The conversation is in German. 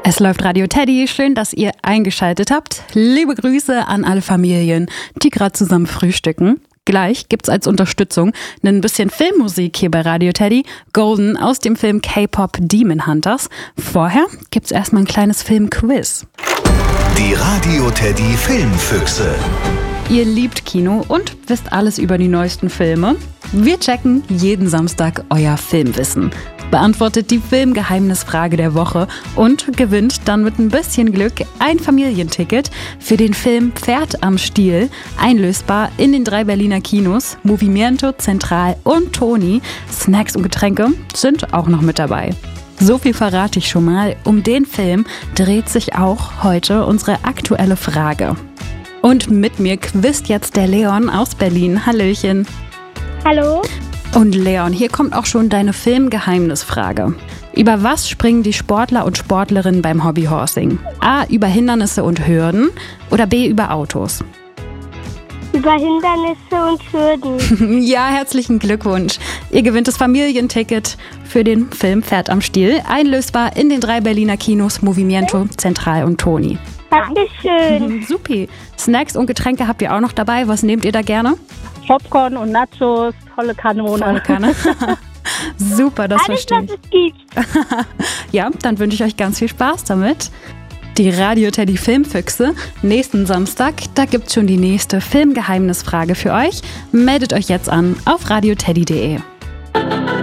Es läuft Radio Teddy. Schön, dass ihr eingeschaltet habt. Liebe Grüße an alle Familien, die gerade zusammen frühstücken. Gleich gibt's als Unterstützung ein bisschen Filmmusik hier bei Radio Teddy. Golden aus dem Film K-Pop Demon Hunters. Vorher gibt's erstmal ein kleines Filmquiz. Die Radio Teddy Filmfüchse. Ihr liebt Kino und wisst alles über die neuesten Filme. Wir checken jeden Samstag euer Filmwissen. Beantwortet die Filmgeheimnisfrage der Woche und gewinnt dann mit ein bisschen Glück ein Familienticket für den Film Pferd am Stiel, einlösbar in den 3 Berliner Kinos, Movimiento, Central und Toni. Snacks und Getränke sind auch noch mit dabei. So viel verrate ich schon mal. Um den Film dreht sich auch heute unsere aktuelle Frage. Und mit mir quizt jetzt der Leon aus Berlin. Hallöchen. Hallo. Und Leon, hier kommt auch schon deine Filmgeheimnisfrage. Über was springen die Sportler und Sportlerinnen beim Hobbyhorsing? A. Über Hindernisse und Hürden oder B. Über Autos? Über Hindernisse und Hürden. Ja, herzlichen Glückwunsch. Ihr gewinnt das Familienticket für den Film Pferd am Stiel, einlösbar in den 3 Berliner Kinos Movimiento, Central und Toni. Dankeschön. Supi. Snacks und Getränke habt ihr auch noch dabei. Was nehmt ihr da gerne? Popcorn und Nachos, volle Kanone. Volle Kanne. Super, das Alles, verstehe was ich. es gibt. Ja, dann wünsche ich euch ganz viel Spaß damit. Die Radio Teddy Filmfüchse. Nächsten Samstag, da gibt's schon die nächste Filmgeheimnisfrage für euch. Meldet euch jetzt an auf radioteddy.de.